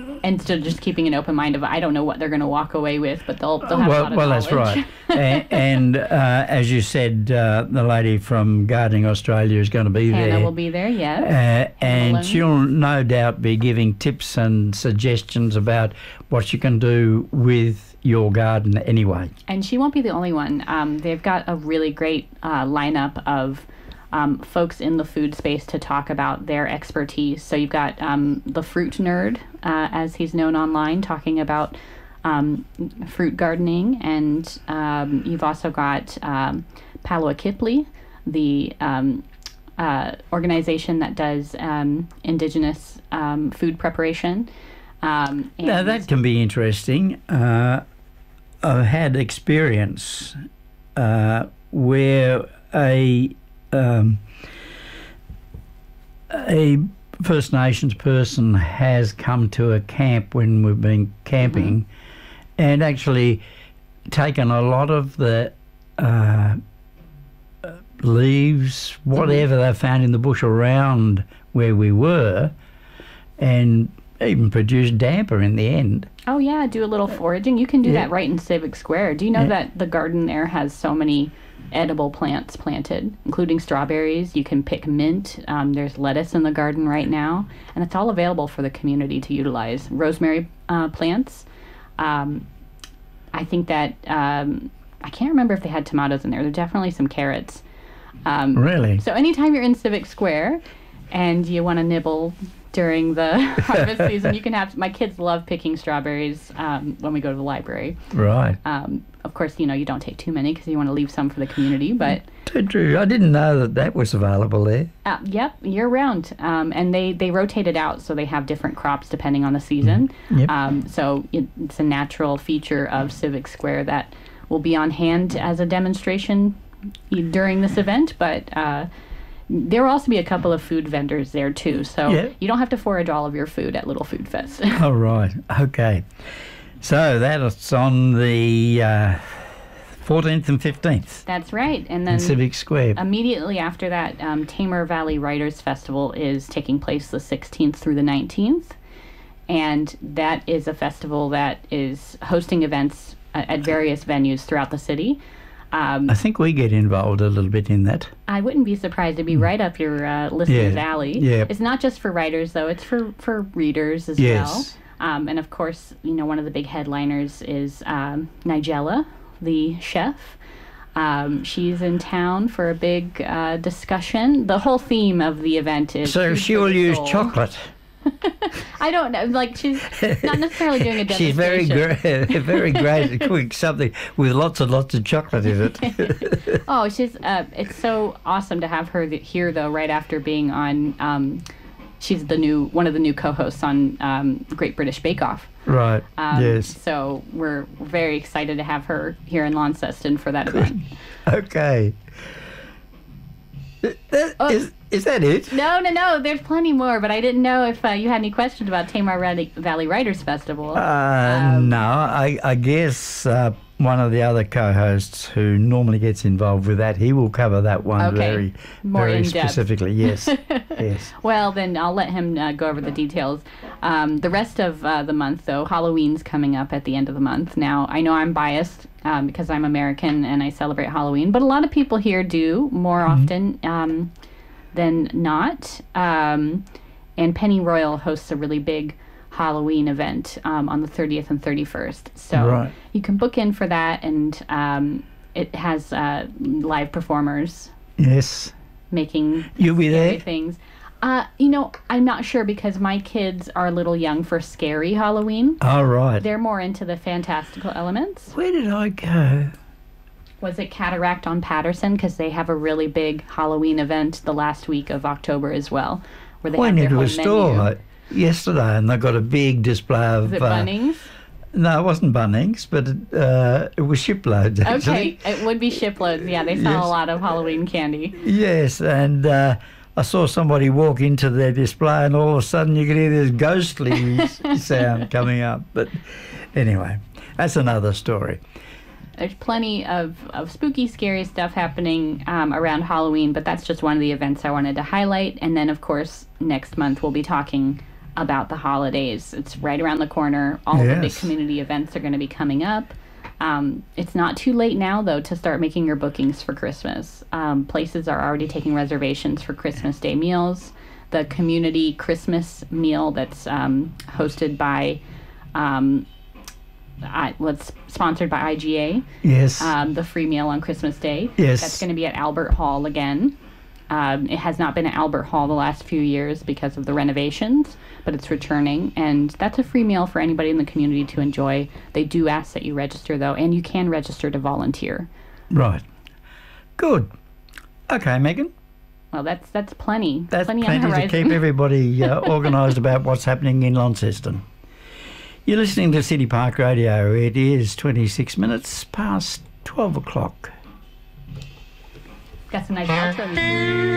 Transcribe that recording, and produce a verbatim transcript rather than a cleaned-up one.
and still just keeping an open mind of I don't know what they're going to walk away with, but they'll, they'll have well, a lot of well, knowledge. that's right. and and uh, as you said, uh, the lady from Gardening Australia is going to be Hannah there. will be there, yes. Uh, and Malone. she'll no doubt be giving tips and suggestions about what you can do with your garden anyway. And she won't be the only one. Um, they've got a really great uh, lineup of um, folks in the food space to talk about their expertise. So you've got um, the Fruit Nerd, uh, as he's known online, talking about um, fruit gardening. And um, you've also got um, Palo Kipli, the um, uh, organization that does um, indigenous um, food preparation. Um, and Now that can be interesting. Uh, I've had experience uh, where a um, a First Nations person has come to a camp when we've been camping, mm-hmm. and actually taken a lot of the uh, leaves, whatever mm-hmm. they found in the bush around where we were, and even produced damper in the end. Oh yeah, do a little foraging. You can do Yeah. that right in Civic Square. Do you know Yeah. that the garden there has so many edible plants planted, including strawberries? You can pick mint. Um, there's lettuce in the garden right now, and it's all available for the community to utilize. Rosemary uh, plants. Um, I think that um, I can't remember if they had tomatoes in there. There's definitely some carrots. Um, Really? So anytime you're in Civic Square and you want to nibble during the harvest season, you can have. My kids love picking strawberries um, when we go to the library. Right. Um, of course, you know, you don't take too many because you want to leave some for the community, but Too true. I didn't know that that was available there. uh, yep, year round. Um, and they, they rotate it out, so they have different crops depending on the season. Yep. Um, so it, it's a natural feature of Civic Square that will be on hand as a demonstration during this event, but uh, there will also be a couple of food vendors there too, so Yeah. you don't have to forage all of your food at Little Food Fest. Oh, right. Okay. So that's on the uh, fourteenth and fifteenth That's right. And in then Civic Square. immediately after that, um, Tamar Valley Writers Festival is taking place the sixteenth through the nineteenth. And that is a festival that is hosting events uh, at various venues throughout the city. Um, I think we get involved a little bit in that. I wouldn't be surprised to be right up your uh, listeners' Yeah, alley. yeah. It's not just for writers, though. It's for, for readers as Yes. well. Um, and, of course, you know, one of the big headliners is um, Nigella, the chef. Um, she's in town for a big uh, discussion. The whole theme of the event is... So food she for will the use soul. chocolate. I don't know. Like, she's not necessarily doing a demonstration. She's very great, very great at cooking something with lots and lots of chocolate in it. Oh, she's uh, it's so awesome to have her th- here though. Right after being on, um, she's the new one of the new co-hosts on um, Great British Bake Off. Right. Um, Yes. So we're very excited to have her here in Launceston for that event. Okay. That, Oh. is, is that it? No, no, no. There's plenty more, but I didn't know if uh, you had any questions about Tamar Valley, Valley Writers Festival. Uh, Um, no, I, I guess uh, one of the other co-hosts who normally gets involved with that, he will cover that one Okay. very, More very in-depth. specifically. Yes, yes. Well, then I'll let him uh, go over the details. Um, the rest of uh, the month, though, Halloween's coming up at the end of the month. Now, I know I'm biased um, because I'm American and I celebrate Halloween, but a lot of people here do more often um, than not. Um, and Penny Royal hosts a really big Halloween event um, on the thirtieth and thirty-first. So Right. you can book in for that, and um, it has uh, live performers Yes. making You'll be scary there? things. Uh, you know, I'm not sure because my kids are a little young for scary Halloween. All right. They're more into the fantastical elements. Where did I go? Was it Cataract on Patterson? Because they have a really big Halloween event the last week of October as well, where they I have went their into whole a store menu. like, yesterday and they got a big display of... Is it uh, Bunnings? No, it wasn't Bunnings, but it, uh, it was shiploads, actually. Okay, it would be shiploads. Yeah, they sell Yes. a lot of Halloween candy. Yes, and uh, I saw somebody walk into their display and all of a sudden you could hear this ghostly sound coming up. But anyway, that's another story. There's plenty of, of spooky, scary stuff happening um, around Halloween, but that's just one of the events I wanted to highlight. And then, of course, next month we'll be talking about the holidays. It's right around the corner. All the big Yes. community events are going to be coming up. Um, it's not too late now, though, to start making your bookings for Christmas. Um, places are already taking reservations for Christmas Day meals. The community Christmas meal that's um, hosted by, um, I, what's sponsored by I G A, Yes. um, the free meal on Christmas Day. Yes. That's going to be at Albert Hall again. Um, it has not been at Albert Hall the last few years because of the renovations, but it's returning, and that's a free meal for anybody in the community to enjoy. They do ask that you register, though, and you can register to volunteer. Right. Good. Okay, Megan. Well, that's that's plenty. That's plenty, plenty, on the to horizon. keep everybody uh, organised about what's happening in Launceston. You're listening to City Park Radio. It is twenty-six minutes past twelve o'clock. Got some nice outro music.